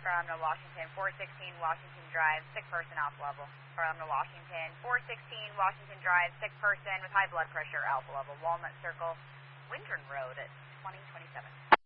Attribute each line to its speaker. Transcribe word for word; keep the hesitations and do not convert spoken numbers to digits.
Speaker 1: from the Washington, four sixteen Washington Drive, sick person alpha level. From the Washington, four sixteen Washington Drive, sick person with high blood pressure alpha level. Walnut Circle, Windron Road at twenty twenty-seven.